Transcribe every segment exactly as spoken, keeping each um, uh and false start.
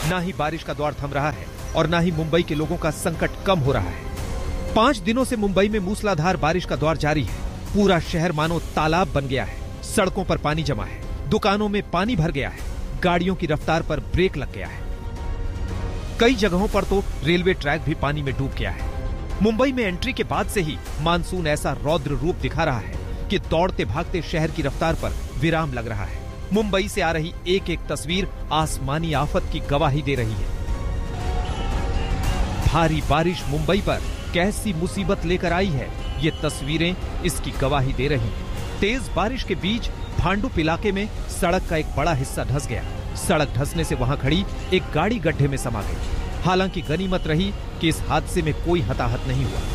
ना ही बारिश का दौर थम रहा है और ना ही मुंबई के लोगों का संकट कम हो रहा है। पांच दिनों से मुंबई में मूसलाधार बारिश का दौर जारी है। पूरा शहर मानो तालाब बन गया है। सड़कों पर पानी जमा है, दुकानों में पानी भर गया है, गाड़ियों की रफ्तार पर ब्रेक लग गया है। कई जगहों पर तो रेलवे ट्रैक भी पानी में डूब गया है। मुंबई में एंट्री के बाद से ही मानसून ऐसा रौद्र रूप दिखा रहा है कि दौड़ते भागते शहर की रफ्तार पर विराम लग रहा है। मुंबई से आ रही एक एक तस्वीर आसमानी आफत की गवाही दे रही है। भारी बारिश मुंबई पर कैसी मुसीबत लेकर आई है, ये तस्वीरें इसकी गवाही दे रही हैं। तेज बारिश के बीच भांडुप इलाके में सड़क का एक बड़ा हिस्सा धंस गया। सड़क धंसने से वहां खड़ी एक गाड़ी गड्ढे में समा गई। हालांकि गनीमत रही कि इस हादसे में कोई हताहत नहीं हुआ।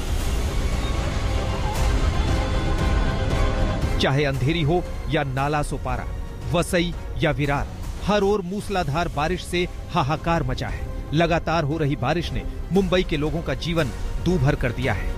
चाहे अंधेरी हो या नाला सोपारा, वसई या विरार, हर ओर मूसलाधार बारिश से हाहाकार मचा है। लगातार हो रही बारिश ने मुंबई के लोगों का जीवन दूभर कर दिया है।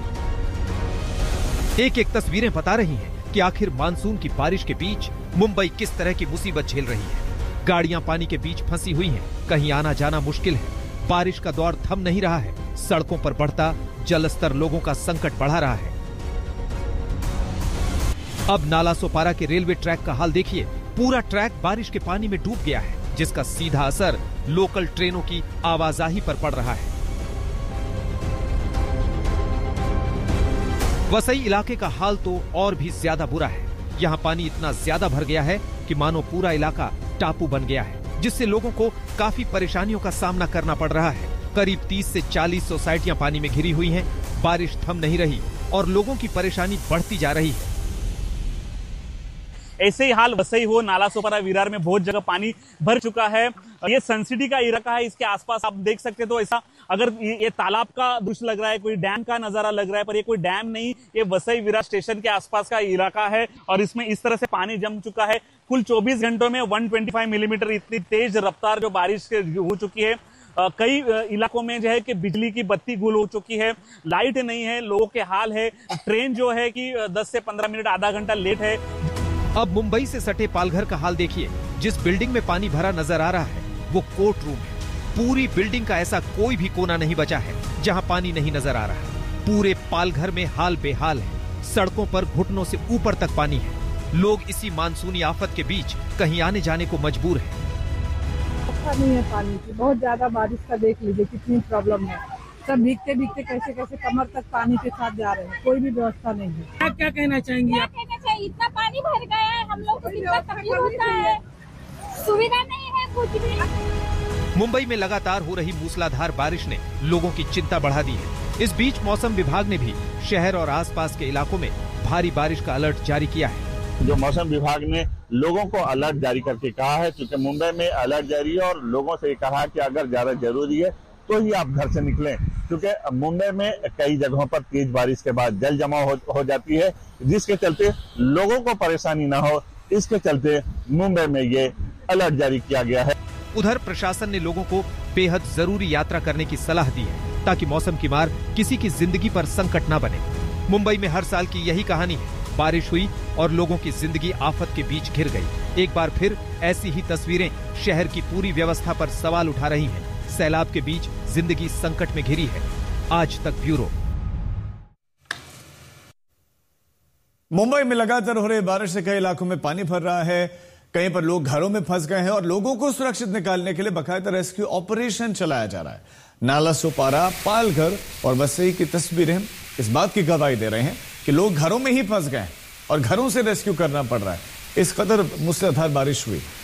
एक एक तस्वीरें बता रही हैं कि आखिर मानसून की बारिश के बीच मुंबई किस तरह की मुसीबत झेल रही है। गाड़ियां पानी के बीच फंसी हुई हैं, कहीं आना जाना मुश्किल है। बारिश का दौर थम नहीं रहा है। सड़कों पर बढ़ता जलस्तर लोगों का संकट बढ़ा रहा है। अब नाला सोपारा के रेलवे ट्रैक का हाल देखिए। पूरा ट्रैक बारिश के पानी में डूब गया है, जिसका सीधा असर लोकल ट्रेनों की आवाजाही पर पड़ रहा है। वसई इलाके का हाल तो और भी ज्यादा बुरा है। यहाँ पानी इतना ज्यादा भर गया है कि मानो पूरा इलाका टापू बन गया है, जिससे लोगों को काफी परेशानियों का सामना करना पड़ रहा है। करीब तीस से चालीस सोसाइटियां पानी में घिरी हुई हैं। बारिश थम नहीं रही और लोगों की परेशानी बढ़ती जा रही है। ऐसे ही हाल वसई हो, नाला सोपारा, विरार में बहुत जगह पानी भर चुका है। ये सनसिटी का इलाका है। इसके आसपास आप देख सकते तो ऐसा अगर ये तालाब का दृश्य लग रहा है, कोई डैम का नजारा लग रहा है, पर ये कोई डैम नहीं, ये वसई विरार स्टेशन के आसपास का इलाका है और इसमें इस तरह से पानी जम चुका है। कुल चौबीस घंटों में एक सौ पच्चीस मिलीमीटर इतनी तेज रफ्तार जो बारिश हो चुकी है। कई इलाकों में जो है कि बिजली की बत्ती गुल हो चुकी है, लाइट नहीं है, लोगों के हाल है। ट्रेन जो है कि दस से पंद्रह मिनट आधा घंटा लेट है। अब मुंबई से सटे पालघर का हाल देखिए। जिस बिल्डिंग में पानी भरा नजर आ रहा है वो कोर्ट रूम है। पूरी बिल्डिंग का ऐसा कोई भी कोना नहीं बचा है जहां पानी नहीं नजर आ रहा। पूरे पालघर में हाल बेहाल है। सड़कों पर घुटनों से ऊपर तक पानी है। लोग इसी मानसूनी आफत के बीच कहीं आने जाने को मजबूर है। अच्छा नहीं है पानी की, बहुत ज्यादा बारिश का देख लीजिए कितनी प्रॉब्लम है। सब भीगते भीगते कैसे कैसे कमर तक पानी के साथ जा रहे हैं, कोई भी व्यवस्था नहीं है। क्या क्या कहना चाहेंगी आप? क्या कहना चाहिए? इतना पानी भर गया है, हम लोग को कितना तकलीफ होता है, सुविधा नहीं है कुछ भी। मुंबई में लगातार हो रही मूसलाधार बारिश ने लोगों की चिंता बढ़ा दी है। इस बीच मौसम विभाग ने भी शहर और आसपास के इलाकों में भारी बारिश का अलर्ट जारी किया है। जो मौसम विभाग ने लोगों को अलर्ट जारी करके कहा है, क्योंकि मुंबई में अलर्ट जारी है और लोगों से कहा कि अगर ज्यादा जरूरी है तो ही आप घर से निकलें, क्योंकि मुंबई में कई जगहों पर तेज बारिश के बाद जल जमाव हो, हो जाती है, जिसके चलते लोगों को परेशानी ना हो, इसके चलते मुंबई में ये अलर्ट जारी किया गया है। उधर प्रशासन ने लोगों को बेहद जरूरी यात्रा करने की सलाह दी है, ताकि मौसम की मार किसी की जिंदगी पर संकट न बने। मुंबई में हर साल की यही कहानी है। बारिश हुई और लोगों की जिंदगी आफत के बीच घिर गई। एक बार फिर ऐसी ही तस्वीरें शहर की पूरी व्यवस्था पर सवाल उठा रही हैं। सैलाब के बीच जिंदगी संकट में घिरी है। आज तक ब्यूरो। मुंबई में लगातार हो रही बारिश से कई इलाकों में पानी भर रहा है। कहीं पर लोग घरों में फंस गए हैं और लोगों को सुरक्षित निकालने के लिए बाकायदा रेस्क्यू ऑपरेशन चलाया जा रहा है। नाला सोपारा, पालघर और वसई की तस्वीरें इस बात की गवाही दे रहे हैं कि लोग घरों में ही फंस गए और घरों से रेस्क्यू करना पड़ रहा है। इस कदर मूसलाधार बारिश हुई।